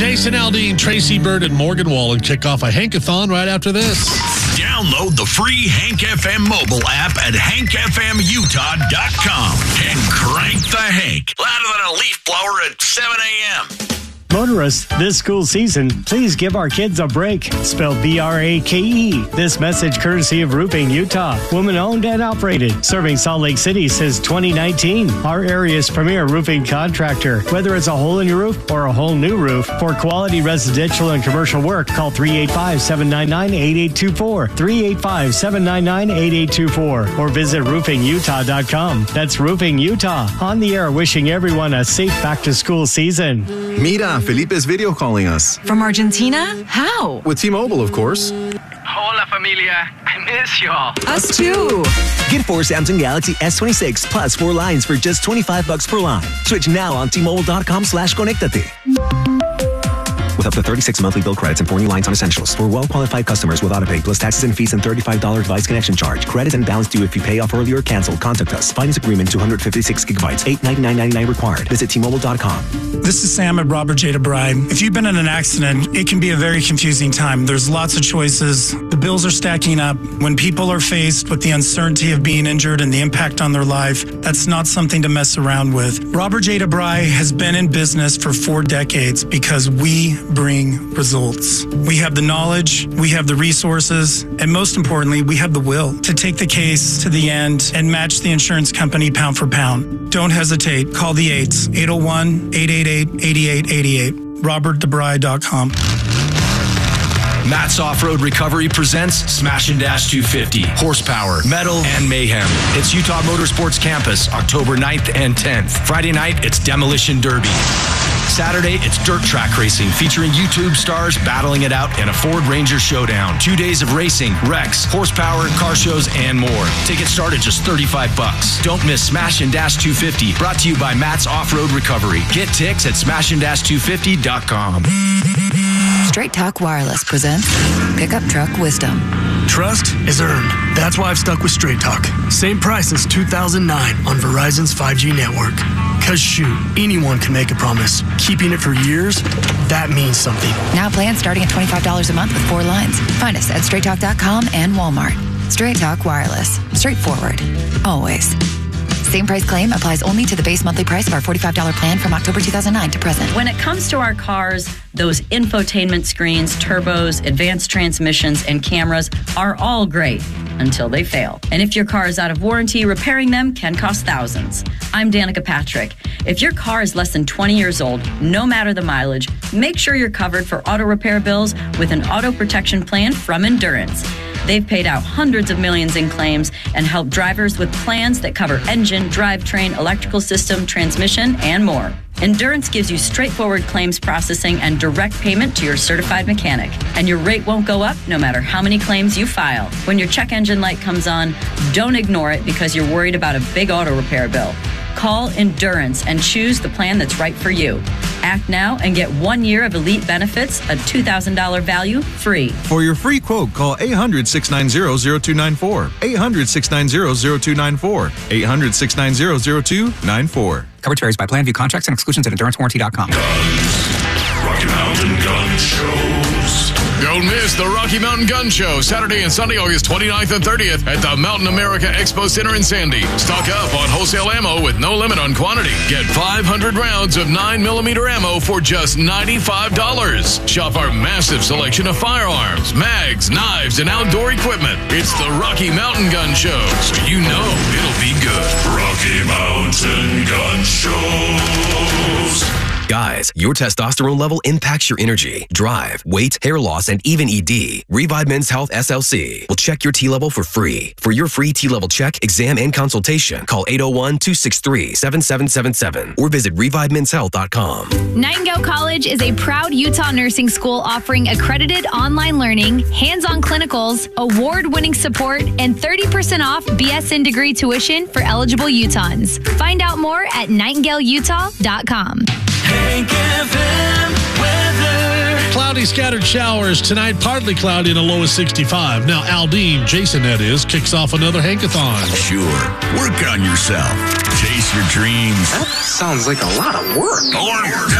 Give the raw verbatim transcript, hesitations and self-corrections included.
Jason Aldean, Tracy Bird, and Morgan Wallen kick off a Hankathon right after this. Download the free Hank F M mobile app at hank f m utah dot com and crank the Hank louder than a leaf blower at seven a.m. Motorists, this school season, please give our kids a break. Spelled B R A K E. This message courtesy of Roofing Utah. Woman-owned and operated. Serving Salt Lake City since twenty nineteen. Our area's premier roofing contractor. Whether it's a hole in your roof or a whole new roof, for quality residential and commercial work, call three eight five, seven nine nine, eight eight two four. three eight five, seven nine nine, eight eight two four. Or visit roofing utah dot com. That's Roofing Utah. On the air wishing everyone a safe back-to-school season. Mira, Felipe is video calling us. From Argentina? How? With T-Mobile, of course. Hola, familia. I miss y'all. Us too. Get four Samsung Galaxy S twenty-six plus four lines for just twenty-five bucks per line. Switch now on T Mobile dot com slash conectate. With up to thirty-six monthly bill credits and four new lines on essentials. For well-qualified customers with autopay plus taxes and fees and thirty-five dollars device connection charge. Credit and balance due if you pay off early or cancel. Contact us. Finance agreement two hundred fifty-six gigabytes. eight ninety-nine ninety-nine required. Visit T Mobile dot com. This is Sam at Robert J. DeBry. If you've been in an accident, it can be a very confusing time. There's lots of choices. The bills are stacking up. When people are faced with the uncertainty of being injured and the impact on their life, that's not something to mess around with. Robert J. DeBry has been in business for four decades because we bring results. We have the knowledge, we have the resources, and most importantly, we have the will to take the case to the end and match the insurance company pound for pound. Don't hesitate. Call the eights, eight oh one, eight eight eight, eight eight eight eight. robert debry dot com. Matt's Off-Road Recovery presents Smash and Dash two fifty. Horsepower, metal, and mayhem. It's Utah Motorsports Campus, October ninth and tenth. Friday night, it's Demolition Derby. Saturday, it's dirt track racing, featuring YouTube stars battling it out in a Ford Ranger showdown. Two days of racing, wrecks, horsepower, car shows, and more. Tickets start at just thirty-five bucks. Don't miss Smash and Dash two fifty, brought to you by Matt's Off-Road Recovery. Get ticks at smash and dash two fifty dot com. Straight Talk Wireless presents Pickup Truck Wisdom. Trust is earned. That's why I've stuck with Straight Talk. Same price since two thousand nine on Verizon's five G network. Cause shoot, anyone can make a promise. Keeping it for years, that means something. Now plans starting at twenty-five dollars a month with four lines. Find us at straight talk dot com and Walmart. Straight Talk Wireless. Straightforward. Always. Same price claim applies only to the base monthly price of our forty-five dollars plan from October two thousand nine to present. When it comes to our cars, those infotainment screens, turbos, advanced transmissions, and cameras are all great until they fail. And if your car is out of warranty, repairing them can cost thousands. I'm Danica Patrick. If your car is less than twenty years old, no matter the mileage, make sure you're covered for auto repair bills with an auto protection plan from Endurance. They've paid out hundreds of millions in claims and helped drivers with plans that cover engine, drivetrain, electrical system, transmission, and more. Endurance gives you straightforward claims processing and direct payment to your certified mechanic. And your rate won't go up no matter how many claims you file. When your check engine light comes on, don't ignore it because you're worried about a big auto repair bill. Call Endurance and choose the plan that's right for you. Act now and get one year of elite benefits, a two thousand dollars value, free. For your free quote, call eight hundred, six nine zero, zero two nine four. eight hundred, six nine zero, zero two nine four. eight hundred, six nine zero, zero two nine four. Coverage varies by plan. View contracts and exclusions at endurance warranty dot com. Rocky Mountain Gun Shows. Don't miss the Rocky Mountain Gun Show, Saturday and Sunday, August twenty-ninth and thirtieth at the Mountain America Expo Center in Sandy. Stock up on wholesale ammo with no limit on quantity. Get five hundred rounds of nine millimeter ammo for just ninety-five dollars. Shop our massive selection of firearms, mags, knives, and outdoor equipment. It's the Rocky Mountain Gun Show, so you know it'll be good. Rocky Mountain Gun Shows. Guys, your testosterone level impacts your energy, drive, weight, hair loss, and even E D. Revive Men's Health S L C will check your T-level for free. For your free T-level check, exam, and consultation, call eight oh one, two six three, seven seven seven seven or visit revive men's health dot com. Nightingale College is a proud Utah nursing school offering accredited online learning, hands-on clinicals, award-winning support, and thirty percent off B S N degree tuition for eligible Utahns. Find out more at nightingale utah dot com. Hank F M weather. Cloudy, scattered showers tonight. Partly cloudy and a low of sixty-five. Now Aldean, Jason that is, kicks off another Hankathon. Sure. Work on yourself. Chase your dreams. That sounds like a lot of work. Or work